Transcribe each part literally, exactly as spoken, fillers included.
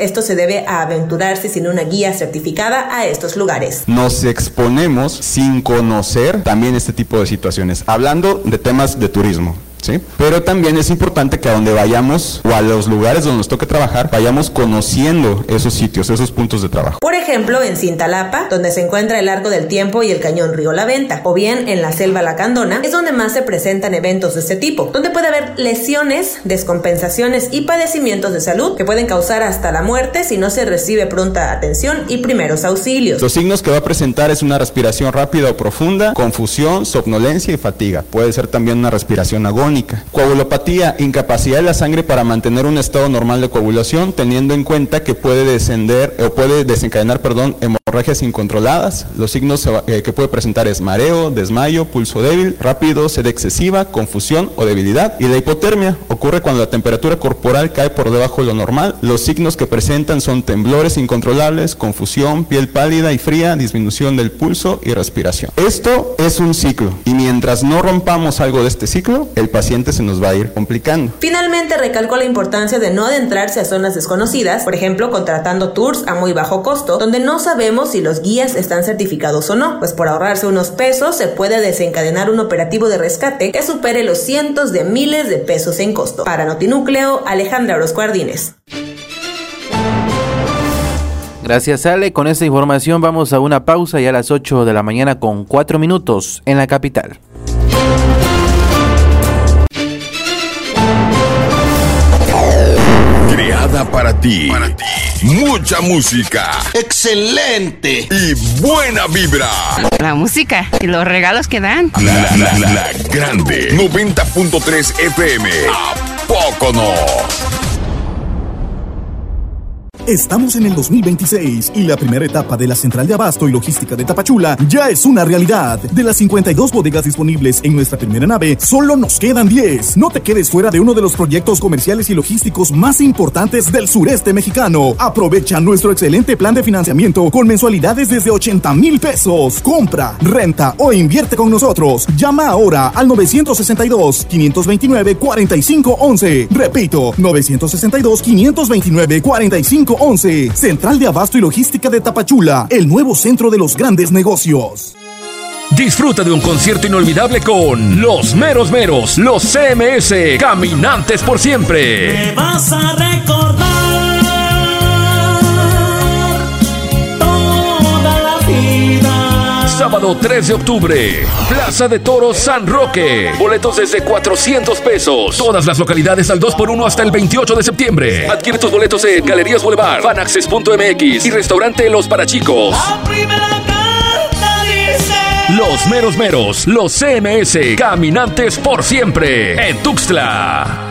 esto se debe a aventurarse sin una guía certificada a estos lugares. Nos exponemos sin conocer también este tipo de situaciones, hablando de temas de turismo. ¿Sí? Pero también es importante que a donde vayamos o a los lugares donde nos toque trabajar, vayamos conociendo esos sitios, esos puntos de trabajo. Por ejemplo, en Cintalapa, donde se encuentra el Arco del Tiempo y el Cañón Río La Venta, o bien en la Selva Lacandona, es donde más se presentan eventos de este tipo, donde puede haber lesiones, descompensaciones y padecimientos de salud que pueden causar hasta la muerte si no se recibe pronta atención y primeros auxilios. Los signos que va a presentar es una respiración rápida o profunda, confusión, somnolencia y fatiga. Puede ser también una respiración agónica. Coagulopatía, incapacidad de la sangre para mantener un estado normal de coagulación, teniendo en cuenta que puede descender o puede desencadenar, perdón, hemorragias incontroladas. Los signos eh, que puede presentar es mareo, desmayo, pulso débil, rápido, sed excesiva, confusión o debilidad. Y la hipotermia ocurre cuando la temperatura corporal cae por debajo de lo normal. Los signos que presentan son temblores incontrolables, confusión, piel pálida y fría, disminución del pulso y respiración. Esto es un ciclo y mientras no rompamos algo de este ciclo, el paciente se nos va a ir complicando. Finalmente, recalcó la importancia de no adentrarse a zonas desconocidas, por ejemplo, contratando tours a muy bajo costo, donde no sabemos si los guías están certificados o no, pues por ahorrarse unos pesos se puede desencadenar un operativo de rescate que supere los cientos de miles de pesos en costo. Para Notinúcleo, Alejandra Orozco Ardínez. Gracias, Ale. Con esta información vamos a una pausa y a las ocho de la mañana con cuatro minutos en la capital. Creada para ti. Para ti. Mucha música. ¡Excelente! Y buena vibra. La música y los regalos que dan. La, la, la, la grande. noventa punto tres F M. ¿A poco no? Estamos en el dos mil veintiséis y la primera etapa de la Central de Abasto y Logística de Tapachula ya es una realidad. De las cincuenta y dos bodegas disponibles en nuestra primera nave, solo nos quedan diez. No te quedes fuera de uno de los proyectos comerciales y logísticos más importantes del sureste mexicano. Aprovecha nuestro excelente plan de financiamiento con mensualidades desde ochenta mil pesos. Compra, renta o invierte con nosotros. Llama ahora al novecientos sesenta y dos, quinientos veintinueve, cuarenta y cinco once. Repito, novecientos sesenta y dos, quinientos veintinueve, cuarenta y cinco once. Central de Abasto y Logística de Tapachula, el nuevo centro de los grandes negocios. Disfruta de un concierto inolvidable con Los Meros Meros, los C M S, Caminantes por Siempre. Me vas a recordar toda la vida. Sábado tres de octubre, Plaza de Toros San Roque. Boletos desde cuatrocientos pesos. Todas las localidades al dos por uno hasta el veintiocho de septiembre. Adquiere tus boletos en Galerías Boulevard, Fanaccess punto M X y Restaurante Los Parachicos. La primera carta dice: Los Meros Meros, los C M S, Caminantes por Siempre, en Tuxtla.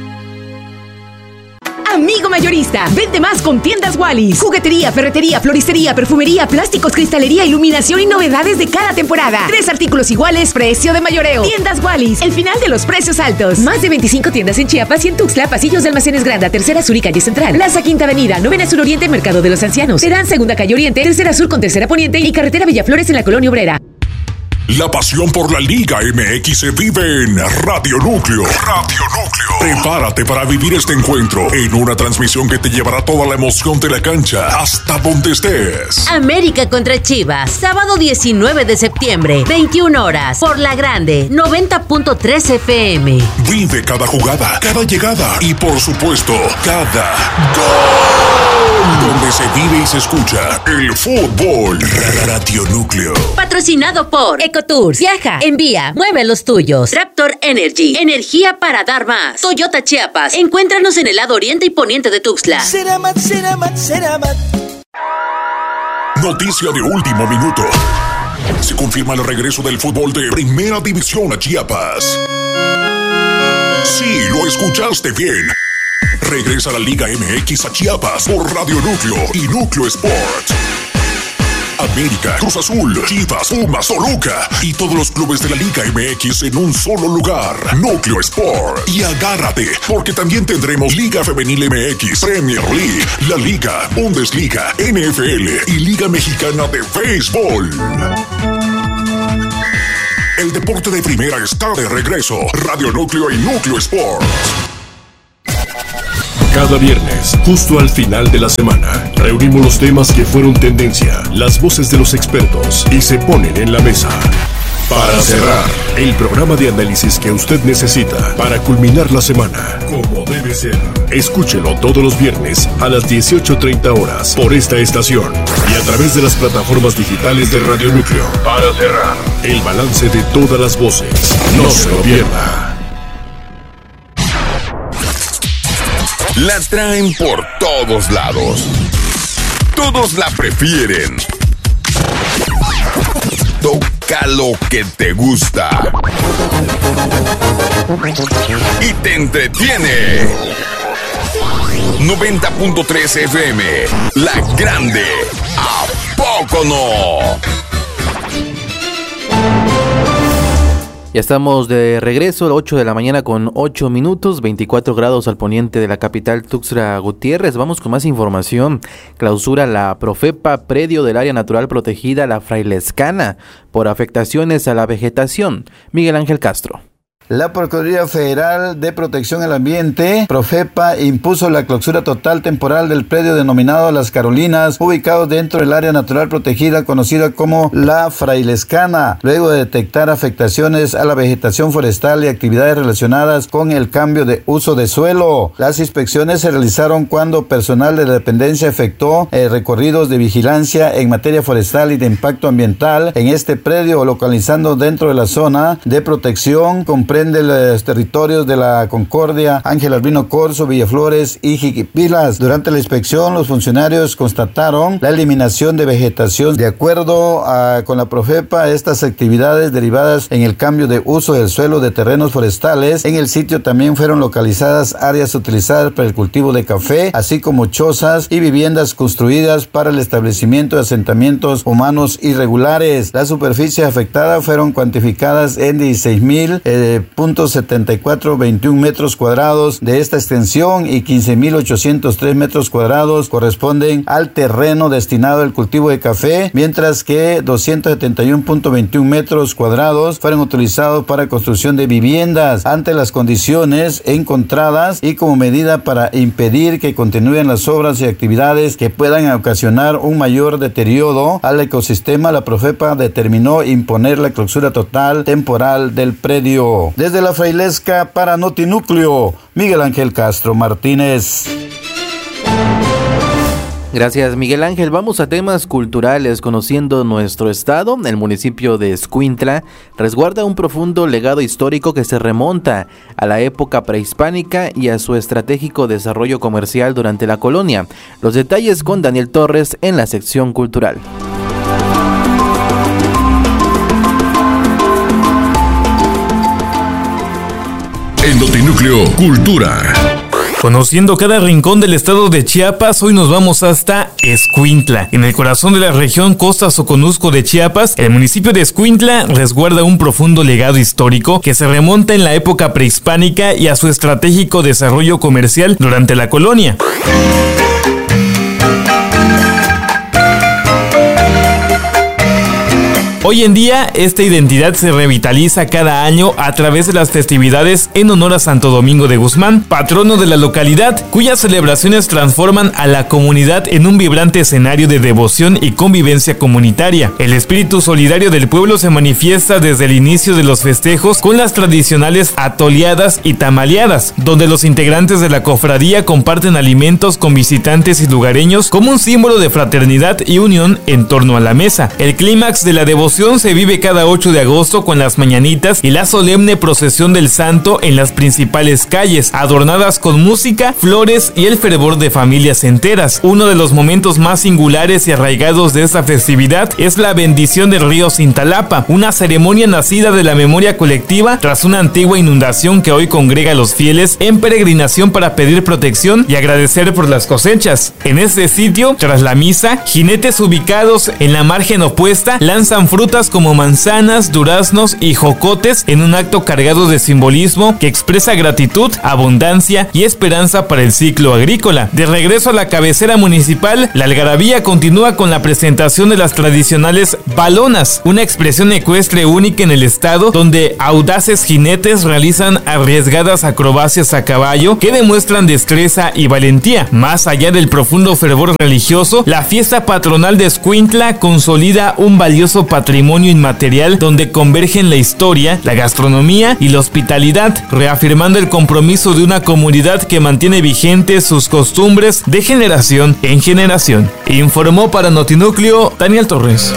Amigo mayorista, vende más con Tiendas Wallis. Juguetería, ferretería, floristería, perfumería, plásticos, cristalería, iluminación y novedades de cada temporada. Tres artículos iguales, precio de mayoreo. Tiendas Wallis, el final de los precios altos. Más de veinticinco tiendas en Chiapas y en Tuxtla, Pasillos de Almacenes Granda, Tercera Sur y Calle Central. Plaza Quinta Avenida, Novena Sur Oriente, Mercado de los Ancianos. Terán Segunda Calle Oriente, Tercera Sur con Tercera Poniente y Carretera Villaflores en la Colonia Obrera. La pasión por la Liga M X se vive en Radio Núcleo. Radio Núcleo. Prepárate para vivir este encuentro en una transmisión que te llevará toda la emoción de la cancha hasta donde estés. América contra Chivas, sábado diecinueve de septiembre, veintiuna horas, por La Grande, noventa punto tres F M. Vive cada jugada, cada llegada y por supuesto, cada gol. Donde se vive y se escucha el fútbol. Radio Núcleo. Patrocinado por Ecotours. Viaja, envía, mueve los tuyos. Raptor Energy, energía para dar más. Toyota Chiapas. Encuéntranos en el lado oriente y poniente de Tuxtla. Ceramat, Ceramat, Ceramat. Noticia de último minuto. Se confirma el regreso del fútbol de Primera División a Chiapas. Sí, lo escuchaste bien. Regresa la Liga M X a Chiapas por Radio Núcleo y Núcleo Sports. América, Cruz Azul, Chivas, Pumas, Toluca y todos los clubes de la Liga M X en un solo lugar. Núcleo Sport. Y agárrate, porque también tendremos Liga Femenil M X, Premier League, La Liga, Bundesliga, N F L y Liga Mexicana de Béisbol. El deporte de primera está de regreso. Radio Núcleo y Núcleo Sport. Cada Cada viernes, justo al final de la semana, reunimos los temas que fueron tendencia, las voces de los expertos y se ponen en la mesa. Para cerrar, el programa de análisis que usted necesita para culminar la semana, como debe ser. Escúchelo todos los viernes a las dieciocho treinta horas por esta estación y a través de las plataformas digitales de Radio Núcleo. Para cerrar, el balance de todas las voces. No se lo pierda. La traen por todos lados. Todos la prefieren. Toca lo que te gusta y te entretiene. noventa punto tres F M, La Grande. ¿A poco no? Ya estamos de regreso, ocho de la mañana con ocho minutos, veinticuatro grados al poniente de la capital Tuxtla Gutiérrez. Vamos con más información. Clausura la Profepa predio del área natural protegida La Frailescana por afectaciones a la vegetación. Miguel Ángel Castro. La Procuraduría Federal de Protección al Ambiente, Profepa, impuso la clausura total temporal del predio denominado Las Carolinas, ubicado dentro del área natural protegida conocida como La Frailescana, luego de detectar afectaciones a la vegetación forestal y actividades relacionadas con el cambio de uso de suelo. Las inspecciones se realizaron cuando personal de la dependencia efectuó eh, recorridos de vigilancia en materia forestal y de impacto ambiental en este predio, localizando dentro de la zona de protección comprende los territorios de la Concordia, Ángel Albino Corzo, Villaflores y Jiquipilas. Durante la inspección, los funcionarios constataron la eliminación de vegetación. De acuerdo a, con la Profepa, estas actividades derivadas en el cambio de uso del suelo de terrenos forestales. En el sitio también fueron localizadas áreas utilizadas para el cultivo de café, así como chozas y viviendas construidas para el establecimiento de asentamientos humanos irregulares. Las superficies afectadas fueron cuantificadas en dieciséis mil eh, punto setenta y cuatro veintiún metros cuadrados de esta extensión y quince mil ochocientos tres metros cuadrados corresponden al terreno destinado al cultivo de café, mientras que doscientos setenta y uno punto veintiún metros cuadrados fueron utilizados para construcción de viviendas. Ante las condiciones encontradas y como medida para impedir que continúen las obras y actividades que puedan ocasionar un mayor deterioro al ecosistema, la Profepa determinó imponer la clausura total temporal del predio. Desde La Frailesca para Notinúcleo, Miguel Ángel Castro Martínez. Gracias, Miguel Ángel. Vamos a temas culturales. Conociendo nuestro estado, el municipio de Escuintla resguarda un profundo legado histórico que se remonta a la época prehispánica y a su estratégico desarrollo comercial durante la colonia. Los detalles con Daniel Torres en la sección cultural. En Notinúcleo, Cultura. Conociendo cada rincón del estado de Chiapas, hoy nos vamos hasta Escuintla. En el corazón de la región Costa Soconusco de Chiapas, el municipio de Escuintla resguarda un profundo legado histórico que se remonta en la época prehispánica y a su estratégico desarrollo comercial durante la colonia. Hoy en día, esta identidad se revitaliza cada año a través de las festividades en honor a Santo Domingo de Guzmán, patrono de la localidad, cuyas celebraciones transforman a la comunidad en un vibrante escenario de devoción y convivencia comunitaria. El espíritu solidario del pueblo se manifiesta desde el inicio de los festejos con las tradicionales atoleadas y tamaleadas, donde los integrantes de la cofradía comparten alimentos con visitantes y lugareños como un símbolo de fraternidad y unión en torno a la mesa. El clímax de la devoción se vive cada ocho de agosto con las mañanitas y la solemne procesión del santo en las principales calles, adornadas con música, flores y el fervor de familias enteras. Uno de los momentos más singulares y arraigados de esta festividad es la bendición del río Cintalapa, una ceremonia nacida de la memoria colectiva tras una antigua inundación que hoy congrega a los fieles en peregrinación para pedir protección y agradecer por las cosechas. En este sitio, tras la misa, jinetes ubicados en la margen opuesta lanzan frutos frutas como manzanas, duraznos y jocotes en un acto cargado de simbolismo que expresa gratitud, abundancia y esperanza para el ciclo agrícola. De regreso a la cabecera municipal, la algarabía continúa con la presentación de las tradicionales balonas, una expresión ecuestre única en el estado donde audaces jinetes realizan arriesgadas acrobacias a caballo que demuestran destreza y valentía. Más allá del profundo fervor religioso, la fiesta patronal de Escuintla consolida un valioso patrimonio inmaterial donde convergen la historia, la gastronomía y la hospitalidad, reafirmando el compromiso de una comunidad que mantiene vigentes sus costumbres de generación en generación. Informó para Notinúcleo Daniel Torres.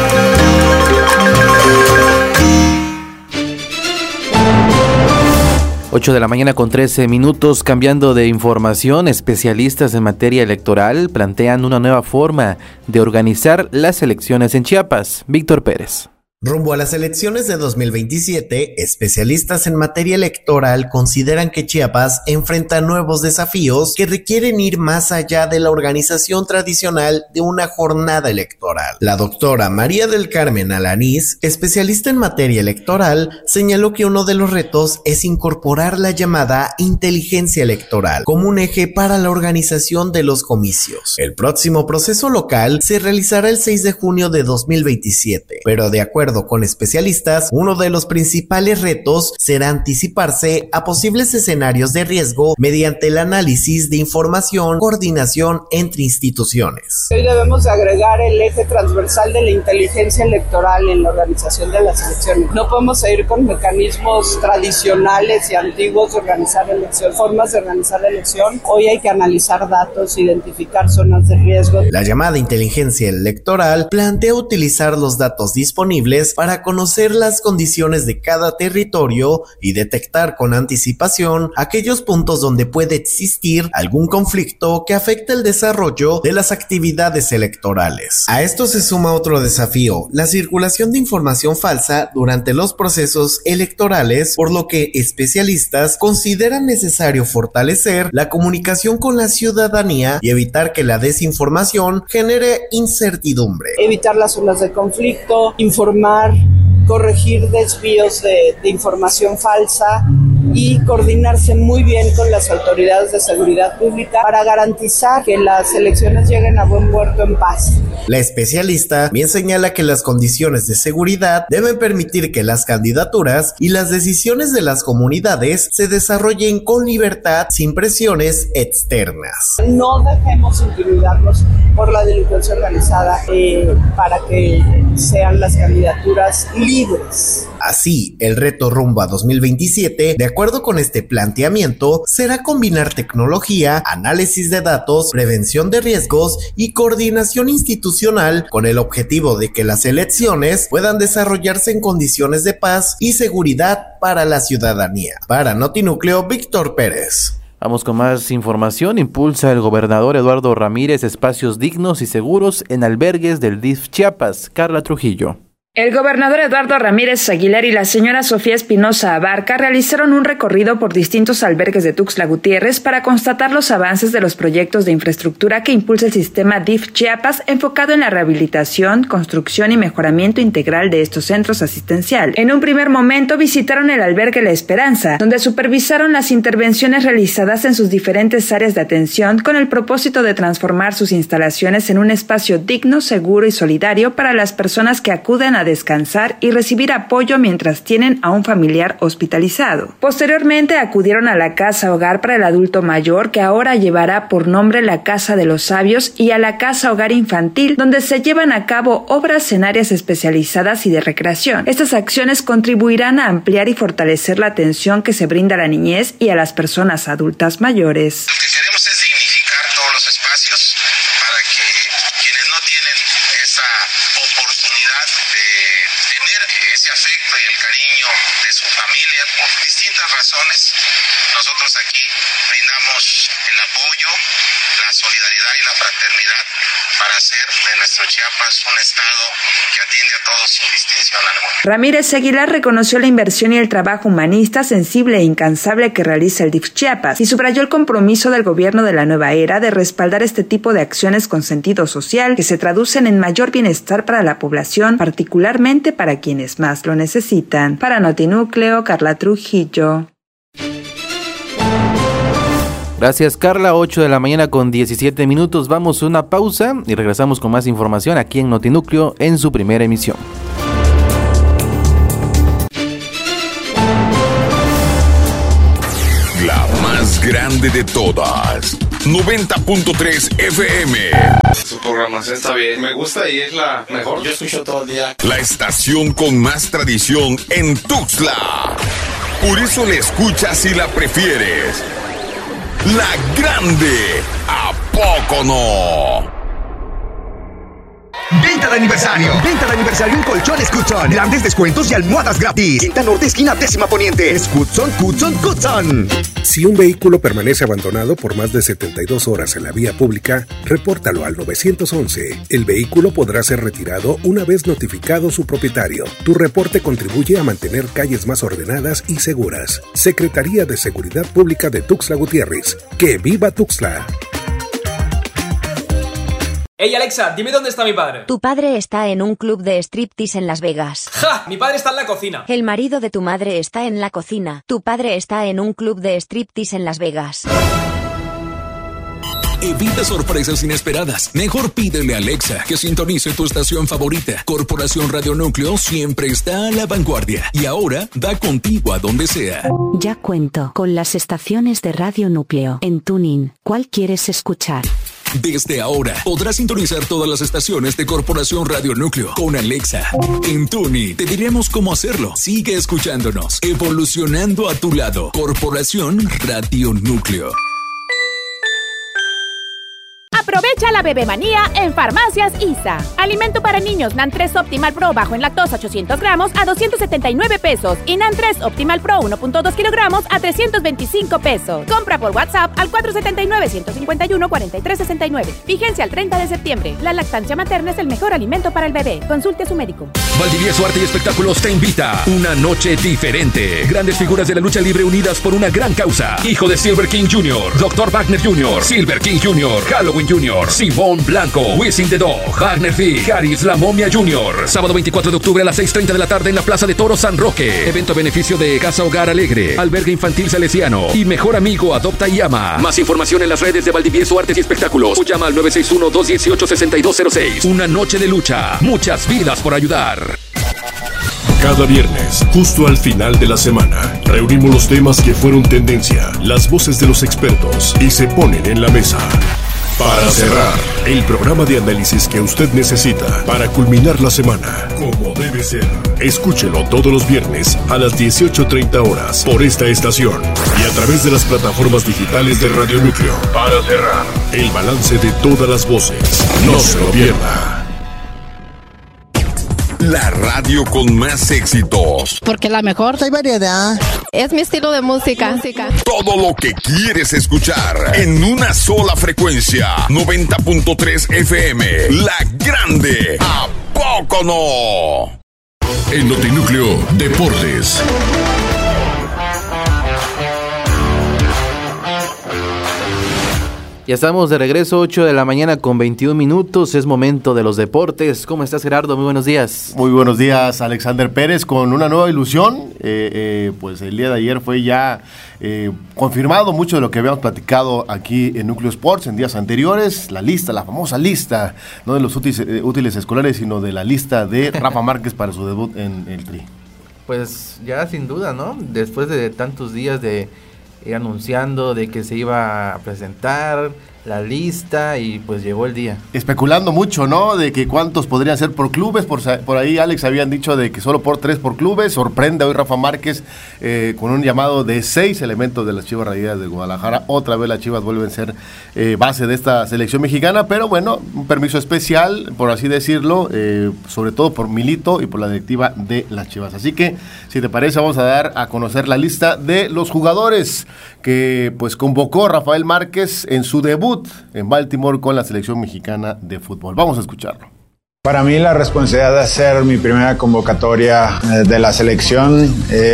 ocho de la mañana con trece minutos, cambiando de información, especialistas en materia electoral plantean una nueva forma de organizar las elecciones en Chiapas. Víctor Pérez. Rumbo a las elecciones de dos mil veintisiete, especialistas en materia electoral consideran que Chiapas enfrenta nuevos desafíos que requieren ir más allá de la organización tradicional de una jornada electoral. La doctora María del Carmen Alanís, especialista en materia electoral, señaló que uno de los retos es incorporar la llamada inteligencia electoral como un eje para la organización de los comicios. El próximo proceso local se realizará el seis de junio de dos mil veintisiete, pero de acuerdo con especialistas, uno de los principales retos será anticiparse a posibles escenarios de riesgo mediante el análisis de información, coordinación entre instituciones. Hoy debemos agregar el eje transversal de la inteligencia electoral en la organización de las elecciones. No podemos seguir con mecanismos tradicionales y antiguos de organizar elección, formas de organizar la elección. Hoy hay que analizar datos, identificar zonas de riesgo. La llamada inteligencia electoral plantea utilizar los datos disponibles para conocer las condiciones de cada territorio y detectar con anticipación aquellos puntos donde puede existir algún conflicto que afecte el desarrollo de las actividades electorales. A esto se suma otro desafío, la circulación de información falsa durante los procesos electorales, por lo que especialistas consideran necesario fortalecer la comunicación con la ciudadanía y evitar que la desinformación genere incertidumbre. Evitar las zonas de conflicto, informar, corregir desvíos de, de información falsa y coordinarse muy bien con las autoridades de seguridad pública para garantizar que las elecciones lleguen a buen puerto en paz. La especialista bien señala que las condiciones de seguridad deben permitir que las candidaturas y las decisiones de las comunidades se desarrollen con libertad, sin presiones externas. No dejemos intimidarnos por la delincuencia organizada eh, para que sean las candidaturas libres. Así, el reto rumbo a dos mil veintisiete, de acuerdo con este planteamiento, será combinar tecnología, análisis de datos, prevención de riesgos y coordinación institucional con el objetivo de que las elecciones puedan desarrollarse en condiciones de paz y seguridad para la ciudadanía. Para Notinúcleo, Víctor Pérez. Vamos con más información. Impulsa el gobernador Eduardo Ramírez espacios dignos y seguros en albergues del D I F Chiapas. Carla Trujillo. El gobernador Eduardo Ramírez Aguilar y la señora Sofía Espinosa Abarca realizaron un recorrido por distintos albergues de Tuxtla Gutiérrez para constatar los avances de los proyectos de infraestructura que impulsa el sistema D I F Chiapas, enfocado en la rehabilitación, construcción y mejoramiento integral de estos centros asistenciales. En un primer momento visitaron el albergue La Esperanza, donde supervisaron las intervenciones realizadas en sus diferentes áreas de atención con el propósito de transformar sus instalaciones en un espacio digno, seguro y solidario para las personas que acuden a descansar y recibir apoyo mientras tienen a un familiar hospitalizado. Posteriormente acudieron a la Casa Hogar para el Adulto Mayor, que ahora llevará por nombre la Casa de los Sabios, y a la Casa Hogar Infantil, donde se llevan a cabo obras en áreas especializadas y de recreación. Estas acciones contribuirán a ampliar y fortalecer la atención que se brinda a la niñez y a las personas adultas mayores. Lo que queremos es dignificar todos los espacios para que quienes no tienen esa oportunidad de tener ese afecto y el cariño de su familia por distintas razones, nosotros aquí brindamos el apoyo, la solidaridad y la fraternidad para hacer de nuestro Chiapas un estado que atiende a todos sin distinción alguna. Ramírez Aguilar reconoció la inversión y el trabajo humanista, sensible e incansable que realiza el D I F Chiapas y subrayó el compromiso del gobierno de la nueva era de respaldar este tipo de acciones con sentido social que se traducen en mayor bienestar para la población, particularmente para quienes más lo necesitan. Para Notinúcleo, Carla Trujillo. Gracias, Carla. ocho de la mañana con diecisiete minutos. Vamos a una pausa y regresamos con más información aquí en Notinúcleo en su primera emisión. La más grande de todas. noventa punto tres F M. Su programación está bien. Me gusta y es la mejor. Yo escucho todo el día. La estación con más tradición en Tuxtla. Por eso la escuchas y la prefieres. La grande, ¿a poco no? Venta de aniversario. Venta de aniversario en Colchones Cutzon. Grandes descuentos y almohadas gratis. Quinta Norte, esquina décima poniente. Es Cutzon, Cutzon, Cutzon. Si un vehículo permanece abandonado por más de setenta y dos horas en la vía pública, repórtalo al nueve once. El vehículo podrá ser retirado una vez notificado su propietario. Tu reporte contribuye a mantener calles más ordenadas y seguras. Secretaría de Seguridad Pública de Tuxtla Gutiérrez. ¡Que viva Tuxtla! Hey Alexa, dime dónde está mi padre. Tu padre está en un club de striptease en Las Vegas. ¡Ja! Mi padre está en la cocina. El marido de tu madre está en la cocina. Tu padre está en un club de striptease en Las Vegas. Evita sorpresas inesperadas. Mejor pídele a Alexa que sintonice tu estación favorita. Corporación Radio Núcleo siempre está a la vanguardia y ahora da contigo a donde sea. Ya cuento con las estaciones de Radio Núcleo en TuneIn. ¿Cuál quieres escuchar? Desde ahora podrás sintonizar todas las estaciones de Corporación Radio Núcleo con Alexa. En TuneIn te diremos cómo hacerlo. Sigue escuchándonos, evolucionando a tu lado. Corporación Radio Núcleo. Aprovecha la bebemanía en Farmacias I S A. Alimento para niños NAN tres Optimal Pro bajo en lactosa ochocientos gramos a doscientos setenta y nueve pesos y NAN tres Optimal Pro uno punto dos kilogramos a trescientos veinticinco pesos. Compra por WhatsApp al cuatro siete nueve, uno cinco uno, cuatro tres seis nueve. Vigencia al treinta de septiembre. La lactancia materna es el mejor alimento para el bebé. Consulte a su médico. Valdivieso Arte y Espectáculos te invita. Una noche diferente. Grandes figuras de la lucha libre unidas por una gran causa. Hijo de Silver King junior, doctor Wagner junior, Silver King junior, Halloween junior, Simón Blanco, Wisin the Dog, Wagner Fig, Haris La Momia junior Sábado veinticuatro de octubre a las seis treinta de la tarde en la Plaza de Toros San Roque. Evento a beneficio de Casa Hogar Alegre, Albergue Infantil Salesiano y Mejor Amigo Adopta y Ama. Más información en las redes de Valdivieso Artes y Espectáculos o llama al nueve seis uno, dos uno ocho, seis dos cero seis. Una noche de lucha, muchas vidas por ayudar. Cada viernes, justo al final de la semana, reunimos los temas que fueron tendencia, las voces de los expertos y se ponen en la mesa. Para cerrar, el programa de análisis que usted necesita para culminar la semana, como debe ser. Escúchelo todos los viernes a las dieciocho treinta horas por esta estación y a través de las plataformas digitales de Radio Núcleo. Para cerrar, el balance de todas las voces. No se lo pierda. La radio con más éxitos. Porque la mejor hay variedad. Es mi estilo de música. Todo lo que quieres escuchar en una sola frecuencia. noventa punto tres F M. La grande. ¿A poco no? En Notinúcleo, Deportes. Ya estamos de regreso, ocho de la mañana con veintiún minutos, es momento de los deportes. ¿Cómo estás, Gerardo? Muy buenos días. Muy buenos días, Alexander Pérez, con una nueva ilusión. Eh, eh, pues el día de ayer fue ya eh, confirmado mucho de lo que habíamos platicado aquí en Núcleo Sports en días anteriores. La lista, la famosa lista, no de los útiles, eh, útiles escolares, sino de la lista de Rafa Márquez para su debut en el Tri. Pues ya sin duda, ¿no? Después de tantos días de... anunciando de que se iba a presentar la lista y pues llegó el día. Especulando mucho, ¿no? De que cuántos podrían ser por clubes, por, por ahí Alex habían dicho de que solo por tres por clubes. Sorprende hoy Rafa Márquez eh, con un llamado de seis elementos de las Chivas Rayadas de Guadalajara. Otra vez las Chivas vuelven a ser eh, base de esta selección mexicana, pero bueno, un permiso especial, por así decirlo, eh, sobre todo por Milito y por la directiva de las Chivas. Así que, si te parece, vamos a dar a conocer la lista de los jugadores que pues convocó Rafael Márquez en su debut debut en Baltimore con la selección mexicana de fútbol. Vamos a escucharlo. Para mí la responsabilidad de hacer mi primera convocatoria de la selección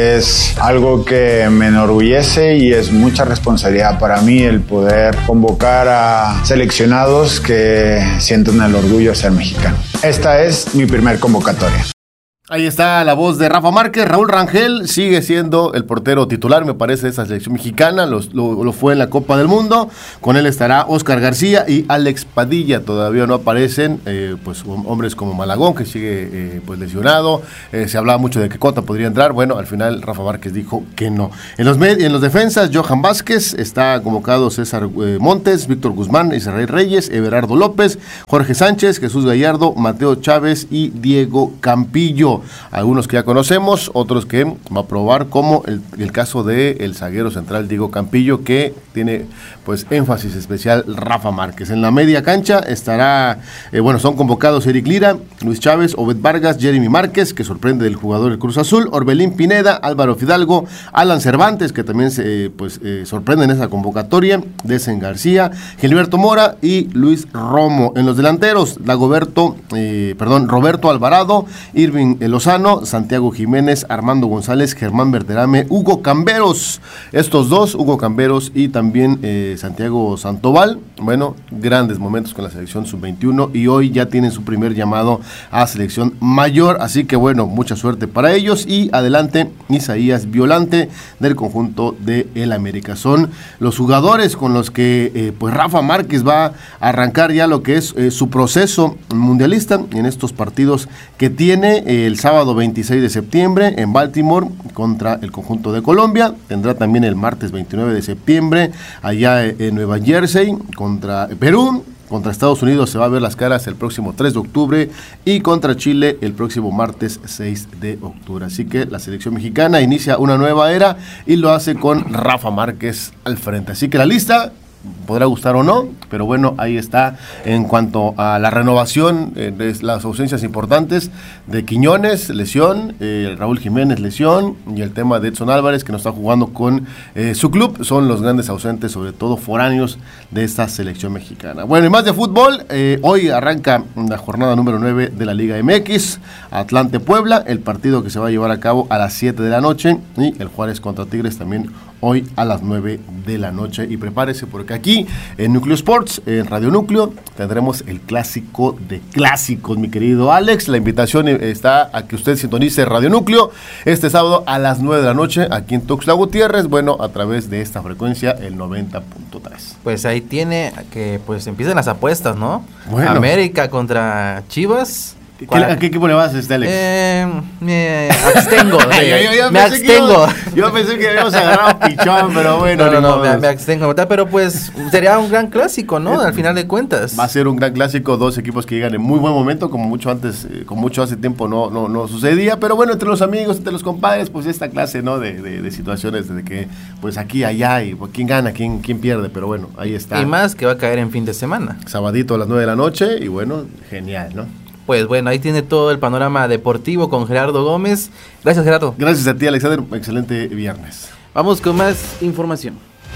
es algo que me enorgullece y es mucha responsabilidad para mí el poder convocar a seleccionados que sienten el orgullo de ser mexicano. Esta es mi primer convocatoria. Ahí está la voz de Rafa Márquez. Raúl Rangel sigue siendo el portero titular, me parece, de esa selección mexicana. Lo, lo, lo fue en la Copa del Mundo. Con él estará Óscar García y Alex Padilla. Todavía no aparecen eh, pues hombres como Malagón, que sigue eh, pues lesionado. Eh, se hablaba mucho de que Cota podría entrar. Bueno, al final Rafa Márquez dijo que no. En los, med- en los defensas, Johan Vázquez, está convocado César eh, Montes, Víctor Guzmán, Israel Reyes, Everardo López, Jorge Sánchez, Jesús Gallardo, Mateo Chávez y Diego Campillo. Algunos que ya conocemos, otros que va a probar, como el, el caso de el zaguero central Diego Campillo, que tiene pues énfasis especial Rafa Márquez. En la media cancha estará, eh, bueno, son convocados Eric Lira, Luis Chávez, Obed Vargas, Jeremy Márquez, que sorprende del jugador del Cruz Azul, Orbelín Pineda, Álvaro Fidalgo, Alan Cervantes, que también se pues eh, sorprende en esa convocatoria, Desen García, Gilberto Mora y Luis Romo. En los delanteros, Dagoberto, eh, perdón, Roberto Alvarado, Irving Lozano, Santiago Jiménez, Armando González, Germán Berterame, Hugo Camberos. Estos dos, Hugo Camberos y también eh, Santiago Santoval, bueno, grandes momentos con la selección sub veintiuno y hoy ya tienen su primer llamado a selección mayor, así que bueno, mucha suerte para ellos. Y adelante, Isaías Violante del conjunto de El América. Son los jugadores con los que eh, pues Rafa Márquez va a arrancar ya lo que es eh, su proceso mundialista en estos partidos que tiene eh, el sábado veintiséis de septiembre en Baltimore contra el conjunto de Colombia. Tendrá también el martes veintinueve de septiembre allá en Nueva Jersey contra Perú. Contra Estados Unidos se va a ver las caras el próximo tres de octubre y contra Chile el próximo martes seis de octubre. Así que la selección mexicana inicia una nueva era y lo hace con Rafa Márquez al frente. Así que la lista podrá gustar o no, pero bueno, ahí está. En cuanto a la renovación, eh, de las ausencias importantes de Quiñones, lesión, eh, Raúl Jiménez, lesión, y el tema de Edson Álvarez, que no está jugando con eh, su club, son los grandes ausentes, sobre todo foráneos, de esta selección mexicana. Bueno, y más de fútbol, eh, hoy arranca la jornada número nueve de la Liga M X, Atlante Puebla, el partido que se va a llevar a cabo a las siete de la noche, y el Juárez contra Tigres también hoy a las nueve de la noche. Y prepárese porque aquí en Núcleo Sports, en Radio Núcleo, tendremos el clásico de clásicos, mi querido Alex. La invitación está a que usted sintonice Radio Núcleo este sábado a las nueve de la noche aquí en Tuxtla Gutiérrez, bueno, a través de esta frecuencia, el noventa punto tres. Pues ahí tiene que pues empiecen las apuestas, ¿no? Bueno. América contra Chivas. ¿Qué, ¿A qué equipo le vas, este Alex? Eh, me abstengo. De, yo, yo, yo me abstengo. Yo, yo pensé que habíamos agarrado pichón, pero bueno. No, no, no, me, me abstengo. Pero pues sería un gran clásico, ¿no? Al final de cuentas. Va a ser un gran clásico, dos equipos que llegan en muy buen momento, como mucho antes, eh, como mucho hace tiempo no, no, no sucedía. Pero bueno, entre los amigos, entre los compadres, pues esta clase, ¿no? De, de, de situaciones de que, pues aquí, allá, y pues, quién gana, quién, quién pierde. Pero bueno, ahí está. Y más que va a caer en fin de semana. Sabadito a las nueve de la noche, y bueno, genial, ¿no? Pues bueno, ahí tiene todo el panorama deportivo con Gerardo Gómez. Gracias, Gerardo. Gracias a ti, Alexander. Excelente viernes. Vamos con más información.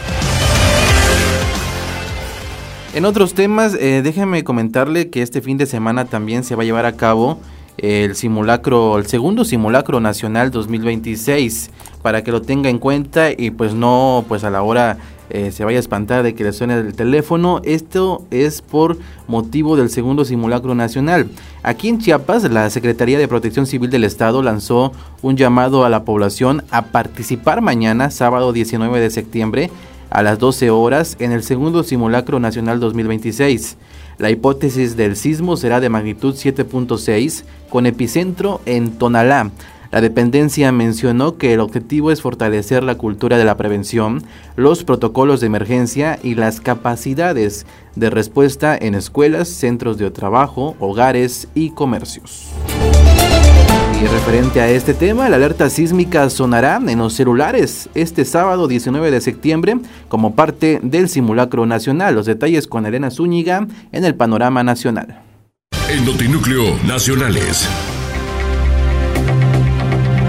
En otros temas, eh, déjeme comentarle que este fin de semana también se va a llevar a cabo el simulacro, el segundo simulacro nacional dos mil veintiséis, para que lo tenga en cuenta y pues no, pues a la hora eh, se vaya a espantar de que le suene el teléfono. Esto es por motivo del segundo simulacro nacional. Aquí en Chiapas, la Secretaría de Protección Civil del Estado lanzó un llamado a la población a participar mañana, sábado diecinueve de septiembre, a las doce horas, en el segundo simulacro nacional dos mil veintiséis. La hipótesis del sismo será de magnitud siete punto seis, con epicentro en Tonalá. La dependencia mencionó que el objetivo es fortalecer la cultura de la prevención, los protocolos de emergencia y las capacidades de respuesta en escuelas, centros de trabajo, hogares y comercios. Y referente a este tema, la alerta sísmica sonará en los celulares este sábado diecinueve de septiembre como parte del simulacro nacional. Los detalles con Elena Zúñiga en el Panorama Nacional. En Notinúcleo Nacionales.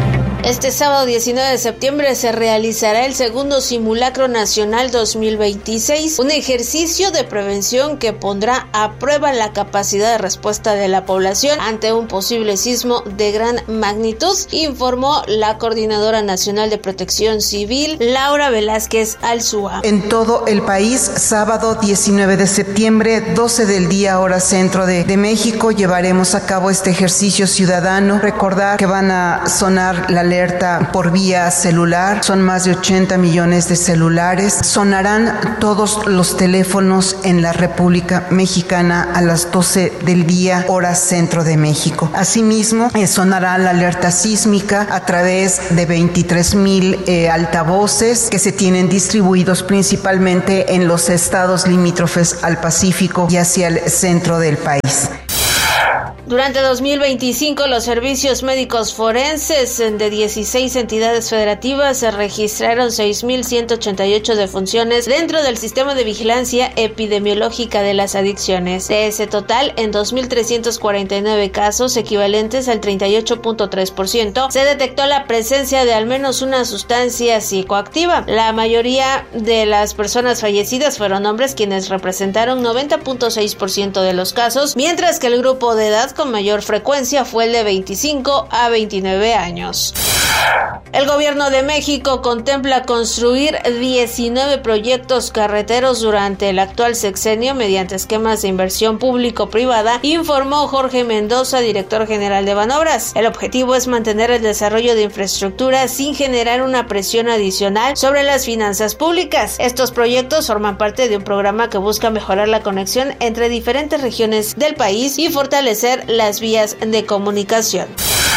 Este sábado diecinueve de septiembre se realizará el segundo Simulacro Nacional dos mil veintiséis, un ejercicio de prevención que pondrá a prueba la capacidad de respuesta de la población ante un posible sismo de gran magnitud, informó la Coordinadora Nacional de Protección Civil, Laura Velázquez Alzúa. En todo el país, sábado diecinueve de septiembre, doce del día, hora centro de, de México, llevaremos a cabo este ejercicio ciudadano. Recordar que van a sonar la alerta por vía celular, son más de ochenta millones de celulares. Sonarán todos los teléfonos en la República Mexicana a las doce del día, hora centro de México. Asimismo, eh, sonará la alerta sísmica a través de veintitrés mil eh, altavoces que se tienen distribuidos principalmente en los estados limítrofes al Pacífico y hacia el centro del país. Durante dos mil veinticinco, los servicios médicos forenses de dieciséis entidades federativas se registraron seis mil ciento ochenta y ocho defunciones dentro del sistema de vigilancia epidemiológica de las adicciones. De ese total, en dos mil trescientos cuarenta y nueve casos, equivalentes al treinta y ocho punto tres por ciento, se detectó la presencia de al menos una sustancia psicoactiva. La mayoría de las personas fallecidas fueron hombres, quienes representaron noventa punto seis por ciento de los casos, mientras que el grupo de edad con mayor frecuencia fue el de veinticinco a veintinueve años. El gobierno de México contempla construir diecinueve proyectos carreteros durante el actual sexenio mediante esquemas de inversión público-privada, informó Jorge Mendoza, director general de Banobras. El objetivo es mantener el desarrollo de infraestructura sin generar una presión adicional sobre las finanzas públicas. Estos proyectos forman parte de un programa que busca mejorar la conexión entre diferentes regiones del país y fortalecer las vías de comunicación.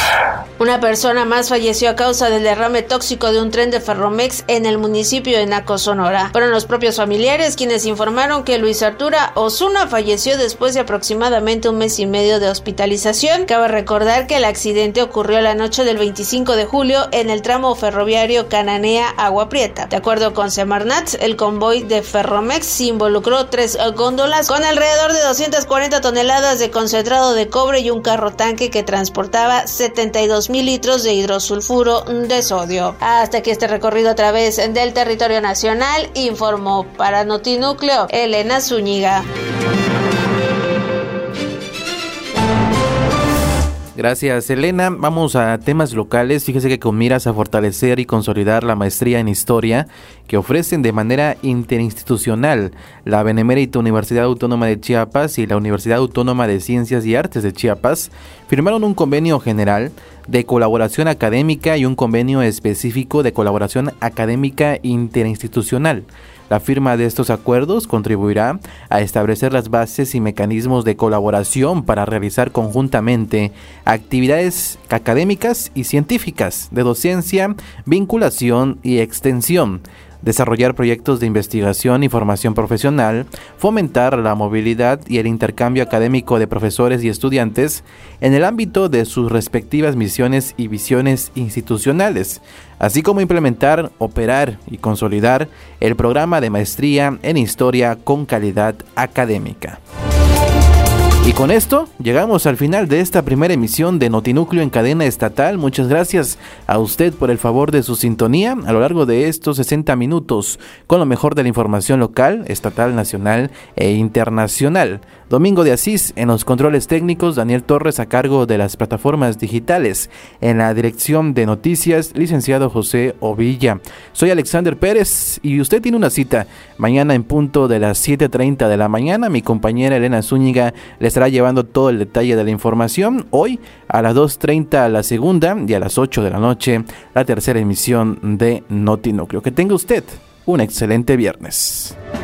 Una persona más falleció a causa del derrame tóxico de un tren de Ferromex en el municipio de Naco, Sonora. Fueron los propios familiares quienes informaron que Luis Arturo Osuna falleció después de aproximadamente un mes y medio de hospitalización. Cabe recordar que el accidente ocurrió la noche del veinticinco de julio en el tramo ferroviario Cananea-Agua Prieta. De acuerdo con Semarnat, el convoy de Ferromex involucró tres góndolas con alrededor de doscientas cuarenta toneladas de concentrado de cobre y un carro tanque que transportaba setenta y dos mil litros de hidrosulfuro de sodio. Hasta aquí este recorrido a través del territorio nacional, informó para Notinúcleo Elena Zúñiga. Gracias, Elena. Vamos a temas locales. Fíjese que con miras a fortalecer y consolidar la maestría en historia que ofrecen de manera interinstitucional la Benemérita Universidad Autónoma de Chiapas y la Universidad Autónoma de Ciencias y Artes de Chiapas, firmaron un convenio general de colaboración académica y un convenio específico de colaboración académica interinstitucional. La firma de estos acuerdos contribuirá a establecer las bases y mecanismos de colaboración para realizar conjuntamente actividades académicas y científicas de docencia, vinculación y extensión, desarrollar proyectos de investigación y formación profesional, fomentar la movilidad y el intercambio académico de profesores y estudiantes en el ámbito de sus respectivas misiones y visiones institucionales, así como implementar, operar y consolidar el programa de maestría en historia con calidad académica. Y con esto llegamos al final de esta primera emisión de Notinúcleo en cadena estatal. Muchas gracias a usted por el favor de su sintonía a lo largo de estos sesenta minutos con lo mejor de la información local, estatal, nacional e internacional. Domingo de Asís en los controles técnicos, Daniel Torres a cargo de las plataformas digitales. En la dirección de noticias, licenciado José Ovilla. Soy Alexander Pérez y usted tiene una cita mañana en punto de las siete treinta de la mañana. Mi compañera Elena Zúñiga le estará llevando todo el detalle de la información. Hoy a las dos treinta la segunda y a las ocho de la noche la tercera emisión de Notinúcleo. Que tenga usted un excelente viernes.